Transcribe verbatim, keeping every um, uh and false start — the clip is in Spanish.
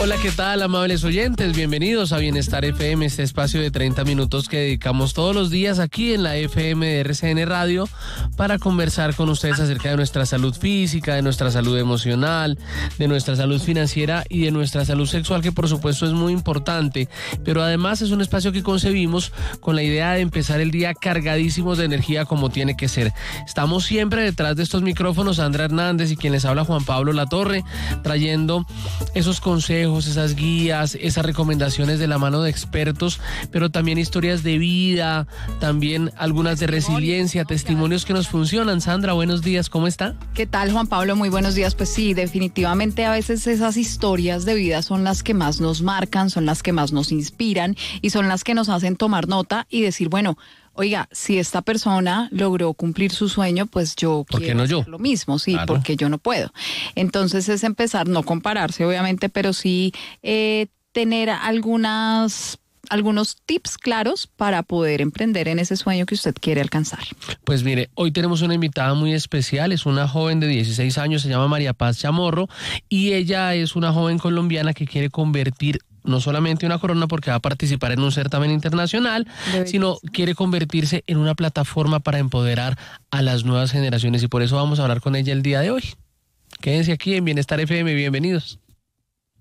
Hola, ¿qué tal, amables oyentes? Bienvenidos a Bienestar F M, este espacio de treinta minutos que dedicamos todos los días aquí en la F M de R C N Radio para conversar con ustedes acerca de nuestra salud física, de nuestra salud emocional, de nuestra salud financiera y de nuestra salud sexual, que por supuesto es muy importante, pero además es un espacio que concebimos con la idea de empezar el día cargadísimos de energía como tiene que ser. Estamos siempre detrás de estos micrófonos, Sandra Hernández y quien les habla, Juan Pablo Latorre, trayendo esos consejos, esas guías, esas recomendaciones de la mano de expertos, pero también historias de vida, también algunas de resiliencia, testimonios que nos funcionan. Sandra, buenos días, ¿cómo está? ¿Qué tal, Juan Pablo? Muy buenos días. Pues sí, definitivamente a veces esas historias de vida son las que más nos marcan, son las que más nos inspiran y son las que nos hacen tomar nota y decir, bueno, oiga, si esta persona logró cumplir su sueño, pues yo ¿Por quiero qué no yo? hacer lo mismo, sí, Claro. porque yo no puedo. Entonces es empezar, no compararse obviamente, pero sí eh, tener algunas, algunos tips claros para poder emprender en ese sueño que usted quiere alcanzar. Pues mire, hoy tenemos una invitada muy especial, es una joven de dieciséis años, se llama María Paz Chamorro, y ella es una joven colombiana que quiere convertir no solamente una corona porque va a participar en un certamen internacional, sino quiere convertirse en una plataforma para empoderar a las nuevas generaciones, y por eso vamos a hablar con ella el día de hoy. Quédense aquí en Bienestar F M, bienvenidos.